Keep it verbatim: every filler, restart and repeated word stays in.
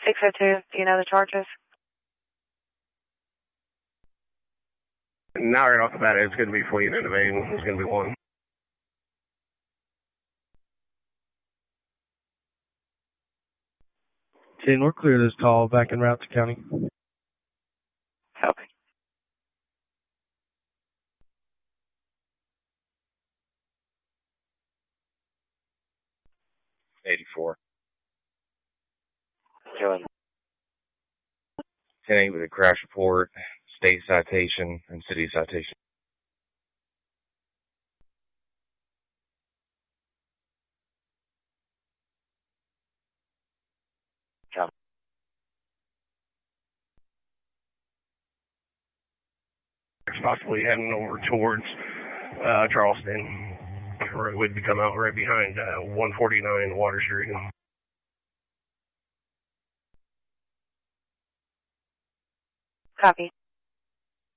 six oh two, do you know the charges? Now right off the bat, it's going to be fleeing and evading. It's going to be one. ten, we're clear this call back en route to county. Copy. eighty-four. Doing. ten eight with a crash report, state citation, and city citation. Copy. It's possibly heading over towards uh, Charleston. Or it would come out right behind uh, one forty-nine Water Street. Copy.